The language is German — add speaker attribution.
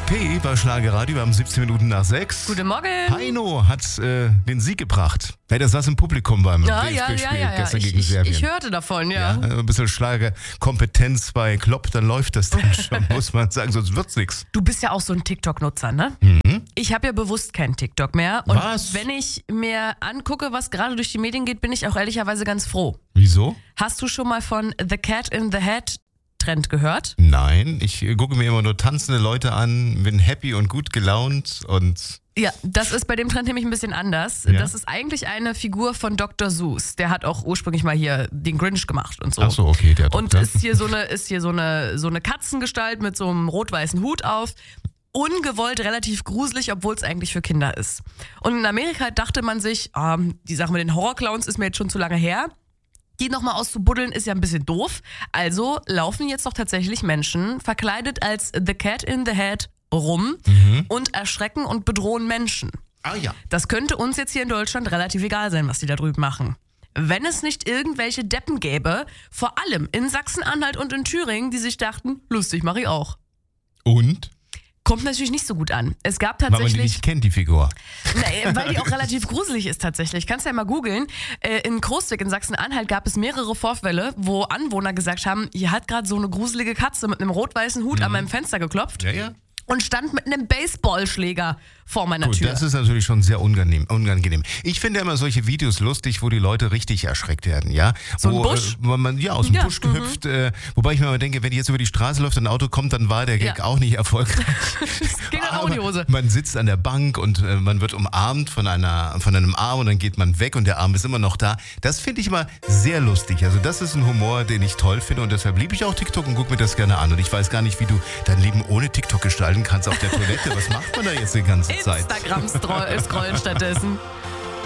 Speaker 1: P. bei Schlagerradio. Wir haben 17 Minuten nach 6.
Speaker 2: Guten Morgen.
Speaker 1: Heino hat den Sieg gebracht. Hey, das saß im Publikum beim DFB-Spiel gestern gegen Serbien.
Speaker 2: Ich hörte davon, ja.
Speaker 1: Ein bisschen Schlagerkompetenz bei Klopp, dann läuft das dann schon, muss man sagen, sonst wird's nichts.
Speaker 2: Du bist ja auch so ein TikTok-Nutzer, ne? Ich habe ja bewusst keinen TikTok mehr. Und wenn ich mir angucke, was gerade durch die Medien geht, bin ich auch ehrlicherweise ganz froh.
Speaker 1: Wieso?
Speaker 2: Hast du schon mal von The Cat in the Hat Trend gehört?
Speaker 1: Nein, ich gucke mir immer nur tanzende Leute an, bin happy und gut gelaunt und...
Speaker 2: Ja, das ist bei dem Trend nämlich ein bisschen anders.
Speaker 1: Ja?
Speaker 2: Das ist eigentlich eine Figur von Dr. Seuss. Der hat auch ursprünglich mal hier den Grinch gemacht und so.
Speaker 1: Ach so, okay, der
Speaker 2: Und
Speaker 1: Doktor.
Speaker 2: ist hier so eine Katzengestalt mit so einem rot-weißen Hut auf. Ungewollt relativ gruselig, obwohl es eigentlich für Kinder ist. Und in Amerika dachte man sich, die Sache mit den Horrorclowns ist mir jetzt schon zu lange her. Die nochmal auszubuddeln ist ja ein bisschen doof. Also laufen jetzt doch tatsächlich Menschen verkleidet als The Cat in the Hat rum und erschrecken und bedrohen Menschen.
Speaker 1: Ah ja.
Speaker 2: Das könnte uns jetzt hier in Deutschland relativ egal sein, was die da drüben machen. Wenn es nicht irgendwelche Deppen gäbe, vor allem in Sachsen-Anhalt und in Thüringen, die sich dachten, lustig, mach ich auch.
Speaker 1: Und?
Speaker 2: Kommt natürlich nicht so gut an. Es gab
Speaker 1: Weil man die
Speaker 2: tatsächlich...
Speaker 1: nicht kennt, die Figur.
Speaker 2: Weil die auch relativ gruselig ist tatsächlich. Kannst ja mal googeln. In Großwig in Sachsen-Anhalt gab es mehrere Vorfälle, wo Anwohner gesagt haben, hier hat gerade so eine gruselige Katze mit einem rot-weißen Hut an meinem Fenster geklopft.
Speaker 1: Ja.
Speaker 2: Und stand mit einem Baseballschläger vor meiner
Speaker 1: Gut,
Speaker 2: Tür.
Speaker 1: das ist natürlich schon sehr unangenehm. Ich finde immer solche Videos lustig, wo die Leute richtig erschreckt werden, ja?
Speaker 2: So ein Busch?
Speaker 1: Wo man aus dem Busch gehüpft. Wobei ich mir immer denke, wenn die jetzt über die Straße läuft und ein Auto kommt, dann war der Gag auch nicht erfolgreich.
Speaker 2: Das ging dann auch in die Hose.
Speaker 1: Man sitzt an der Bank und man wird umarmt von einem Arm und dann geht man weg und der Arm ist immer noch da. Das finde ich immer sehr lustig. Also das ist ein Humor, den ich toll finde und deshalb liebe ich auch TikTok und gucke mir das gerne an. Und ich weiß gar nicht, wie du dein Leben ohne TikTok gestalten kannst auf der Toilette. Was macht man da jetzt die ganze Zeit?
Speaker 2: Instagram scrollen stattdessen.